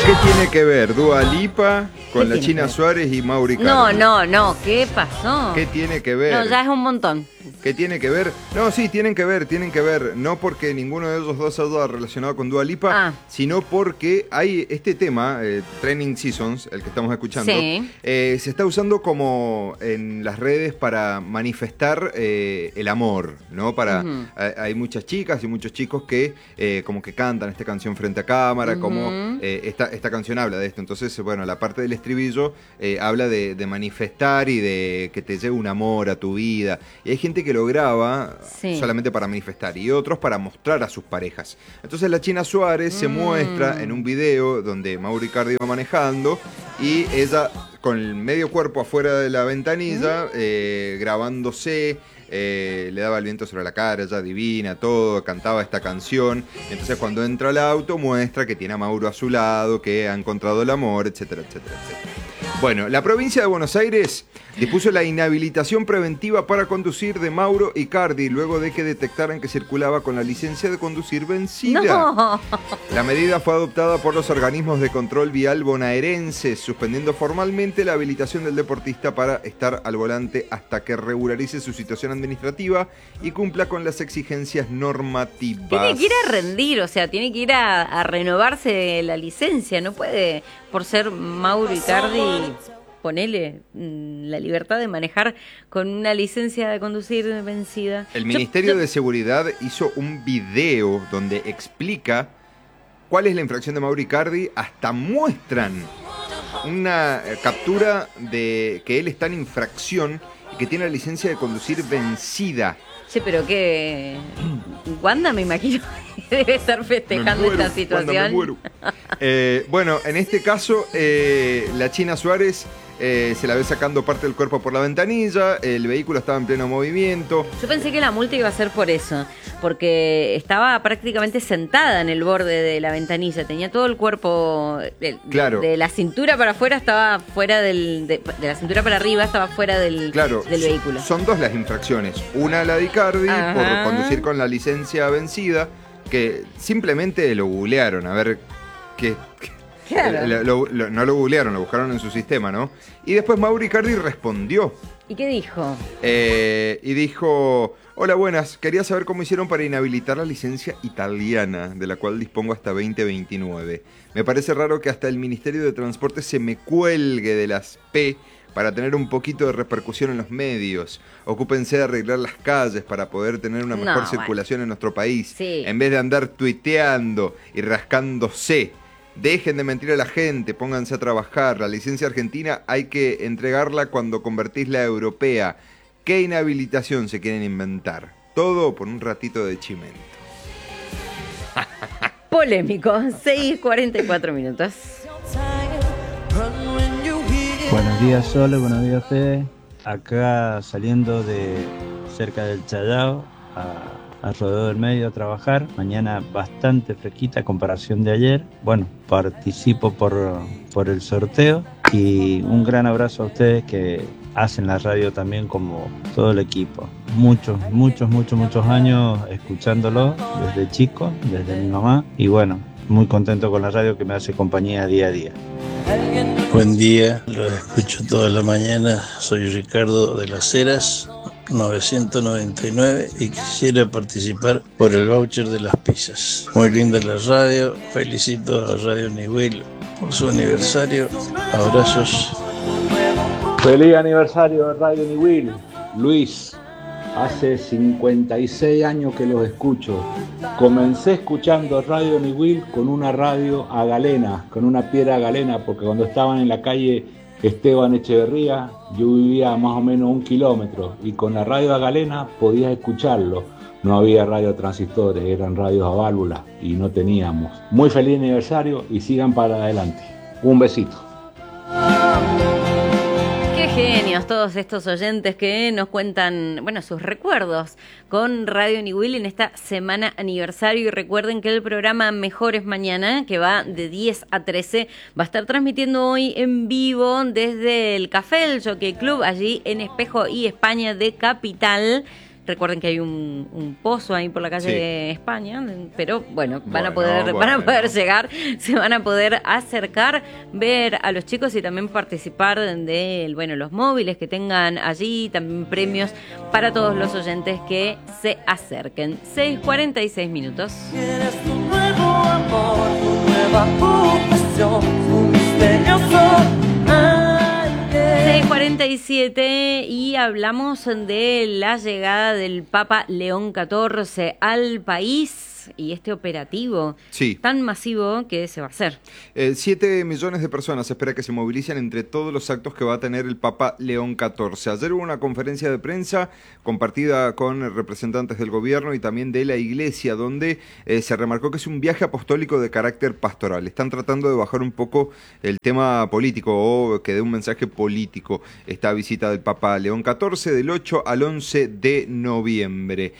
¿Qué tiene que ver Dua Lipa con la China Suárez y Mauri Cardi? No, ¿qué pasó? ¿Qué tiene que ver? No, ya es un montón. ¿Qué tiene que ver? No, sí, tienen que ver. No porque ninguno de ellos dos haya relacionado con Dua Lipa, sino porque hay este tema, Training Seasons, el que estamos escuchando, se está usando como en las redes para manifestar el amor, ¿no? Hay muchas chicas y muchos chicos que como que cantan esta canción frente a cámara, como esta canción habla de esto. Entonces, bueno, la parte del estribillo habla de manifestar y de que te lleve un amor a tu vida. Y hay gente que lo graba solamente para manifestar y otros para mostrar a sus parejas. Entonces la China Suárez se muestra en un video donde Mauri Cardi va manejando y ella con el medio cuerpo afuera de la ventanilla grabándose. Le daba el viento sobre la cara, ella divina, todo, cantaba esta canción. Entonces cuando entra al auto muestra que tiene a Mauro a su lado, que ha encontrado el amor, etcétera, etcétera, etcétera. Bueno, la provincia de Buenos Aires dispuso la inhabilitación preventiva para conducir de Mauro Icardi luego de que detectaran que circulaba con la licencia de conducir vencida. No. La medida fue adoptada por los organismos de control vial bonaerenses, suspendiendo formalmente la habilitación del deportista para estar al volante hasta que regularice su situación administrativa y cumpla con las exigencias normativas. Tiene que ir a rendir, o sea, tiene que ir a renovarse la licencia, no puede, por ser Mauro Icardi, ponele la libertad de manejar con una licencia de conducir vencida. El Ministerio de Seguridad hizo un video donde explica cuál es la infracción de Mauro Icardi, hasta muestran una captura de que él está en infracción y que tiene la licencia de conducir vencida. Sí, pero que Wanda, me imagino, debe estar festejando esta situación. Wanda, me muero. Bueno, en este caso, la China Suárez se la ve sacando parte del cuerpo por la ventanilla, el vehículo estaba en pleno movimiento. Yo pensé que la multa iba a ser por eso, porque estaba prácticamente sentada en el borde de la ventanilla, tenía todo el cuerpo, de la cintura para afuera estaba fuera de la cintura para arriba estaba fuera del vehículo. Son dos las infracciones, una la de Icardi por conducir con la licencia vencida, que simplemente lo googlearon, a ver qué... Claro. No lo googlearon, lo buscaron en su sistema, ¿no? Y después Mauri Icardi respondió. ¿Y qué dijo? Y dijo: hola, buenas, quería saber cómo hicieron para inhabilitar la licencia italiana, de la cual dispongo hasta 2029. Me parece raro que hasta el Ministerio de Transporte se me cuelgue de las P para tener un poquito de repercusión en los medios. Ocúpense de arreglar las calles para poder tener una mejor circulación en nuestro país. En vez de andar tuiteando y rascándose. Dejen de mentir a la gente, pónganse a trabajar. La licencia argentina hay que entregarla cuando convertís la europea. ¿Qué inhabilitación se quieren inventar? Todo por un ratito de chimento. Polémico, 6:44 minutos. Buenos días, Sole, buenos días, Fede. Acá saliendo de cerca del Chayao al Rodeo del Medio a trabajar. Mañana bastante fresquita a comparación de ayer. Bueno, participo por el sorteo y un gran abrazo a ustedes que hacen la radio también como todo el equipo. Muchos años escuchándolo desde chico, desde mi mamá, y bueno, muy contento con la radio que me hace compañía día a día. Buen día, lo escucho toda la mañana. Soy Ricardo de las Heras, 999, y quisiera participar por el voucher de las pizzas. Muy linda la radio, felicito a Radio Niwil por su aniversario. Abrazos. Feliz aniversario de Radio Niwil, Luis. Hace 56 años que los escucho. Comencé escuchando Radio Niwil con una radio a galena, con una piedra a galena, porque cuando estaban en la calle Esteban Echeverría, yo vivía más o menos 1 kilómetro, y con la radio a galena podías escucharlo. No había radio transistores, eran radios a válvula y no teníamos. Muy feliz aniversario y sigan para adelante. Un besito. Qué genios todos estos oyentes que nos cuentan, bueno, sus recuerdos con Radio Niwil en esta semana aniversario. Y recuerden que el programa Mejores Mañana, que va de 10 a 13, va a estar transmitiendo hoy en vivo desde el Café del Jockey Club, allí en Espejo y España de Capital. Recuerden que hay un pozo ahí por la calle de España, pero bueno, van a poder llegar, se van a poder acercar, ver a los chicos y también participar de los móviles que tengan allí, también premios para todos los oyentes que se acerquen. 6:46 minutos. Tienes tu nuevo amor, tu nueva ocupación, tu misterioso aire. 6:47 y hablamos de la llegada del Papa León XIV al país y este operativo tan masivo que se va a hacer. 7 millones de personas se espera que se movilicen entre todos los actos que va a tener el Papa León XIV. Ayer hubo una conferencia de prensa compartida con representantes del gobierno y también de la iglesia, donde se remarcó que es un viaje apostólico de carácter pastoral. Están tratando de bajar un poco el tema político o que dé un mensaje político esta visita del Papa León XIV del 8 al 11 de noviembre.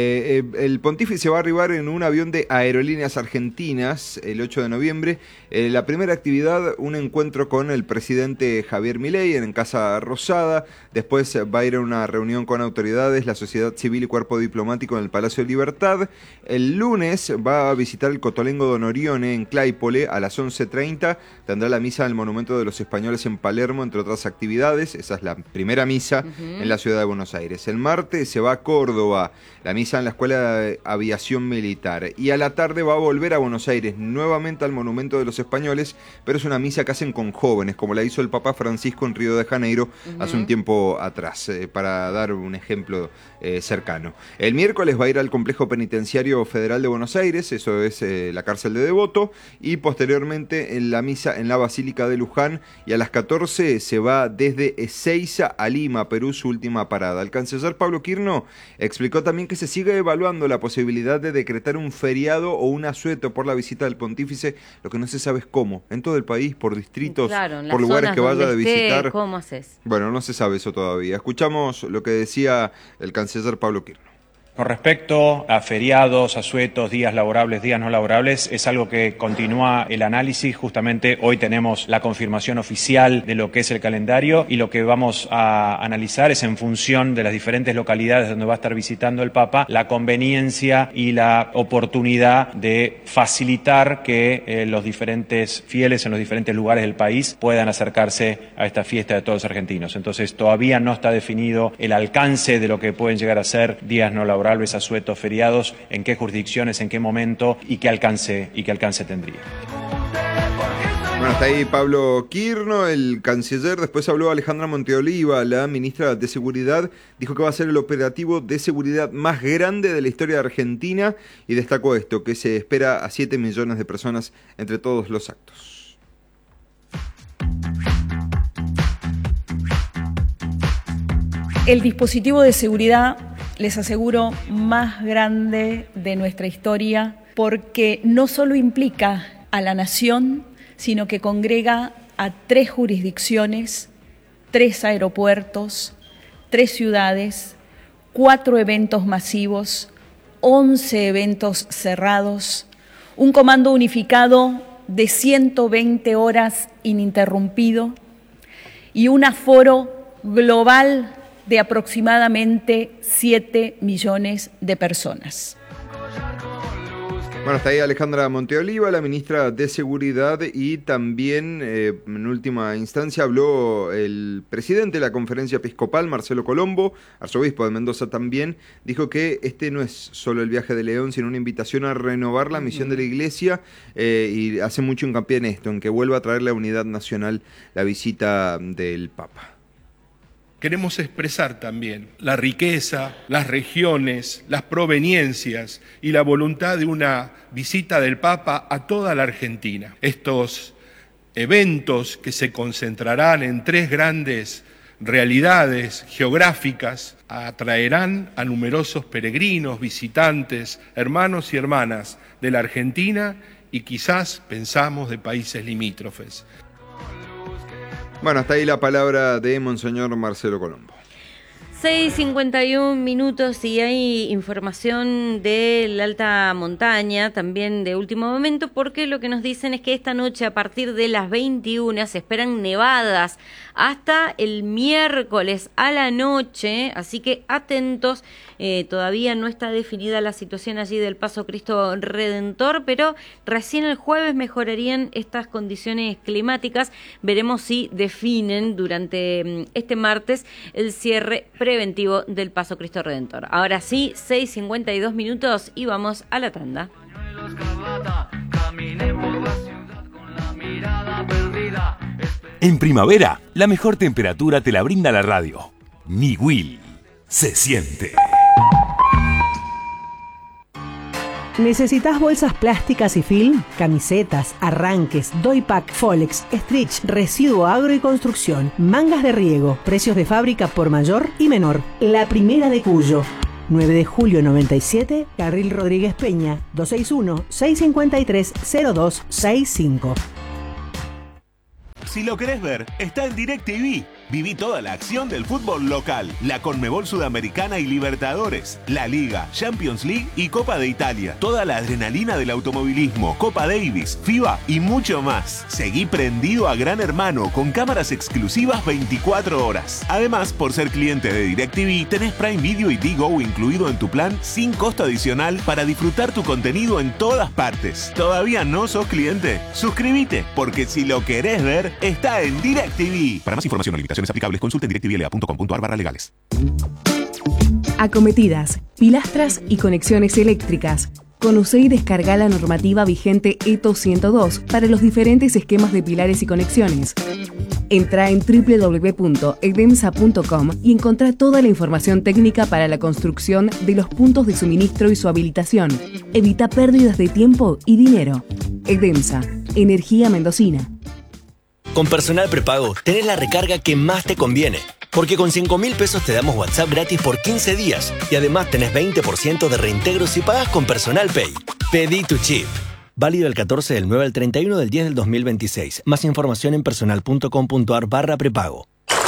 El pontífice va a arribar en un avión de Aerolíneas Argentinas el 8 de noviembre. La primera actividad, un encuentro con el presidente Javier Milei en Casa Rosada. Después va a ir a una reunión con autoridades, la sociedad civil y cuerpo diplomático en el Palacio de Libertad. El lunes va a visitar el Cotolengo Don Orione en Claypole a las 11:30. Tendrá la misa del Monumento de los Españoles en Palermo, entre otras actividades. Esa es la primera misa en la ciudad de Buenos Aires. El martes se va a Córdoba, la misa en la Escuela de Aviación Militar. Y a la tarde va a volver a Buenos Aires, nuevamente al Monumento de los Españoles, pero es una misa que hacen con jóvenes, como la hizo el Papa Francisco en Río de Janeiro hace un tiempo atrás, para dar un ejemplo cercano. El miércoles va a ir al Complejo Penitenciario Federal de Buenos Aires, eso es la cárcel de Devoto, y posteriormente en la misa en la Basílica de Luján, y a las 14 se va desde Ezeiza a Lima, Perú, su última parada. El canciller Pablo Quirno explicó también que se sigue evaluando la posibilidad de decretar un feriado o un asueto por la visita del pontífice, lo que no se sabe es cómo, en todo el país, por distritos, por lugares que vaya a visitar. ¿Cómo haces? Bueno, no se sabe eso todavía. Escuchamos lo que decía el canciller Pablo Quirno. Con respecto a feriados, asuetos, días laborables, días no laborables, es algo que continúa el análisis. Justamente hoy tenemos la confirmación oficial de lo que es el calendario y lo que vamos a analizar es, en función de las diferentes localidades donde va a estar visitando el Papa, la conveniencia y la oportunidad de facilitar que los diferentes fieles en los diferentes lugares del país puedan acercarse a esta fiesta de todos los argentinos. Entonces todavía no está definido el alcance de lo que pueden llegar a ser días no laborables, asuetos, feriados, en qué jurisdicciones, en qué momento y qué alcance tendría. Bueno, hasta ahí Pablo Quirno, el canciller. Después habló Alejandra Monteoliva, la ministra de Seguridad. Dijo que va a ser el operativo de seguridad más grande de la historia de Argentina y destacó esto, que se espera a 7 millones de personas entre todos los actos. El dispositivo de seguridad, les aseguro, más grande de nuestra historia, porque no solo implica a la nación, sino que congrega a 3 jurisdicciones, 3 aeropuertos, 3 ciudades, 4 eventos masivos, 11 eventos cerrados, un comando unificado de 120 horas ininterrumpido y un aforo global de aproximadamente 7 millones de personas. Bueno, está ahí Alejandra Monteoliva, la ministra de Seguridad, y también en última instancia habló el presidente de la Conferencia Episcopal, Marcelo Colombo, arzobispo de Mendoza también. Dijo que este no es solo el viaje de León, sino una invitación a renovar la misión de la Iglesia, y hace mucho hincapié en esto, en que vuelva a traer la unidad nacional la visita del Papa. Queremos expresar también la riqueza, las regiones, las proveniencias y la voluntad de una visita del Papa a toda la Argentina. Estos eventos que se concentrarán en 3 grandes realidades geográficas atraerán a numerosos peregrinos, visitantes, hermanos y hermanas de la Argentina y quizás pensamos de países limítrofes. Bueno, hasta ahí la palabra de Monseñor Marcelo Colombo. 6:51 y hay información de la alta montaña, también de último momento, porque lo que nos dicen es que esta noche a partir de las 21 se esperan nevadas hasta el miércoles a la noche, así que atentos, todavía no está definida la situación allí del Paso Cristo Redentor, pero recién el jueves mejorarían estas condiciones climáticas, veremos si definen durante este martes el cierre preventivo del Paso Cristo Redentor. Ahora sí, 6:52 y vamos a la tanda. En primavera, la mejor temperatura te la brinda la radio. Niwil. Se siente. ¿Necesitas bolsas plásticas y film? Camisetas, arranques, doypack, Folex, stretch, residuo agro y construcción, mangas de riego, precios de fábrica por mayor y menor. La Primera de Cuyo. 9 de julio 97, Carril Rodríguez Peña, 261-653-0265. Si lo querés ver, está en DirecTV. Viví toda la acción del fútbol local, la Conmebol Sudamericana y Libertadores, la Liga, Champions League y Copa de Italia. Toda la adrenalina del automovilismo, Copa Davis, FIBA y mucho más. Seguí prendido a Gran Hermano con cámaras exclusivas 24 horas. Además, por ser cliente de DirecTV, tenés Prime Video y Digo incluido en tu plan sin costo adicional para disfrutar tu contenido en todas partes. ¿Todavía no sos cliente? Suscríbete, porque si lo querés ver, está en DirecTV. Para más información o limitaciones aplicables, consulten directvla.com.ar/legales. Acometidas, pilastras y conexiones eléctricas. Conoce y descarga la normativa vigente ETO 102 para los diferentes esquemas de pilares y conexiones. Entra en www.edemsa.com y encontrá toda la información técnica para la construcción de los puntos de suministro y su habilitación. Evita pérdidas de tiempo y dinero. Edemsa, energía mendocina. Con Personal Prepago tenés la recarga que más te conviene, porque con 5.000 pesos te damos WhatsApp gratis por 15 días y además tenés 20% de reintegro si pagas con Personal Pay. Pedí tu chip. Válido del 14 del 9 al 31 del 10 del 2026. Más información en personal.com.ar/prepago.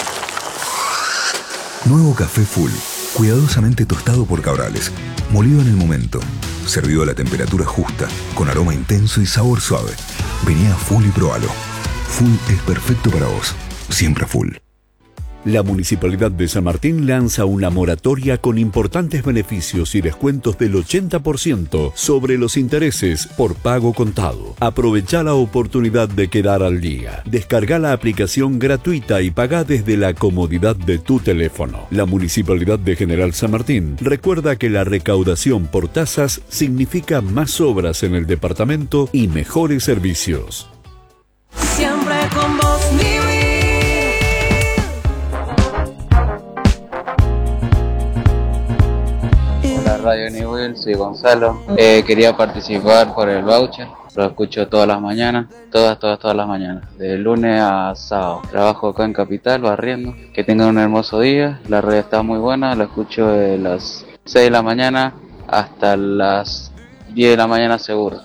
Nuevo café Full, cuidadosamente tostado por Cabrales, molido en el momento, servido a la temperatura justa, con aroma intenso y sabor suave. Vení a Full y probalo. Full es perfecto para vos. Siempre Full. La Municipalidad de San Martín lanza una moratoria con importantes beneficios y descuentos del 80% sobre los intereses por pago contado. Aprovecha la oportunidad de quedar al día. Descarga la aplicación gratuita y paga desde la comodidad de tu teléfono. La Municipalidad de General San Martín recuerda que la recaudación por tasas significa más obras en el departamento y mejores servicios. Siempre con vos, Niwil. Hola Radio Niwil, soy Gonzalo. Quería participar por el voucher. Lo escucho todas las mañanas, todas las mañanas, de lunes a sábado. Trabajo acá en Capital, barriendo. Que tengan un hermoso día. La radio está muy buena, la escucho de las 6 de la mañana hasta las 10 de la mañana seguro.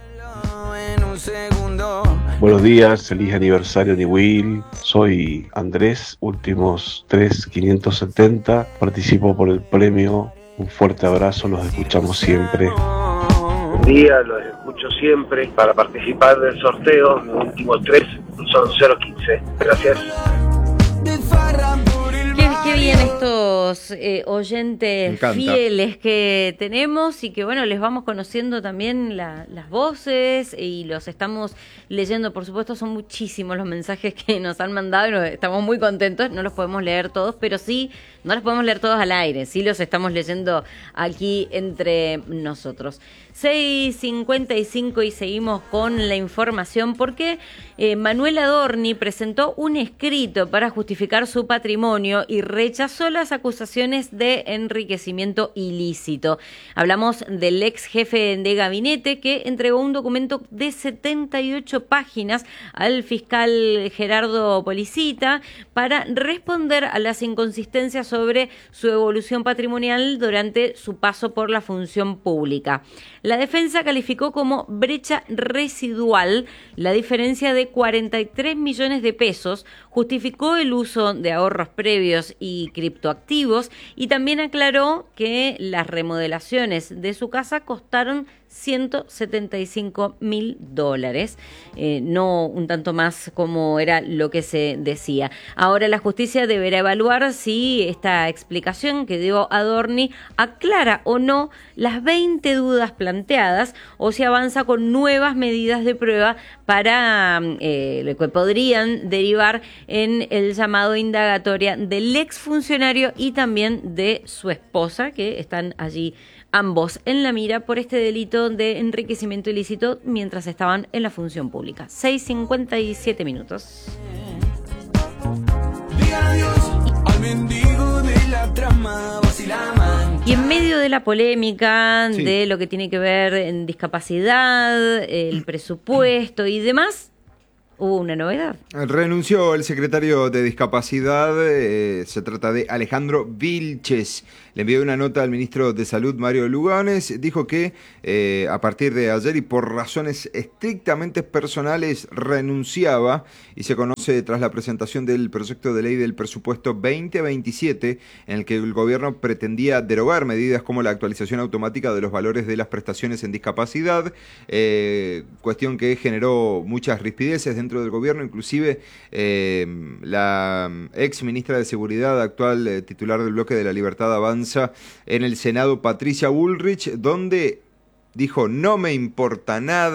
Buenos días, feliz aniversario Niwil. Soy Andrés, últimos 3570. Participo por el premio. Un fuerte abrazo, los escuchamos siempre. Buen día, los escucho siempre. Para participar del sorteo, los últimos 3 son 015. Gracias. Qué bien estos oyentes fieles que tenemos y que bueno, les vamos conociendo también las voces y los estamos leyendo, por supuesto son muchísimos los mensajes que nos han mandado y estamos muy contentos, no los podemos leer todos, pero sí, no los podemos leer todos al aire, sí los estamos leyendo aquí entre nosotros. 6:55 y seguimos con la información porque Manuel Adorni presentó un escrito para justificar su patrimonio y rechazó las acusaciones de enriquecimiento ilícito. Hablamos del ex jefe de gabinete que entregó un documento de 78 páginas al fiscal Gerardo Policita para responder a las inconsistencias sobre su evolución patrimonial durante su paso por la función pública. La defensa calificó como brecha residual la diferencia de 43 millones de pesos, justificó el uso de ahorros previos y criptoactivos y también aclaró que las remodelaciones de su casa costaron $175.000, no un tanto más como era lo que se decía. Ahora la justicia deberá evaluar si esta explicación que dio Adorni aclara o no las 20 dudas planteadas o si avanza con nuevas medidas de prueba para lo que podrían derivar en el llamado indagatoria del exfuncionario y también de su esposa, que están allí ambos en la mira por este delito de enriquecimiento ilícito mientras estaban en la función pública. 6:57 minutos. Y en medio de la polémica de lo que tiene que ver en discapacidad, el presupuesto y demás, hubo una novedad. Renunció el secretario de Discapacidad, se trata de Alejandro Vilches. Le envió una nota al ministro de Salud, Mario Lugones. Dijo que a partir de ayer y por razones estrictamente personales renunciaba y se conoce tras la presentación del proyecto de ley del presupuesto 2027 en el que el gobierno pretendía derogar medidas como la actualización automática de los valores de las prestaciones en discapacidad, cuestión que generó muchas rispideces dentro del gobierno, inclusive la ex ministra de Seguridad, actual titular del bloque de la Libertad Avanza en el Senado, Patricia Bullrich, donde dijo: no me importa nada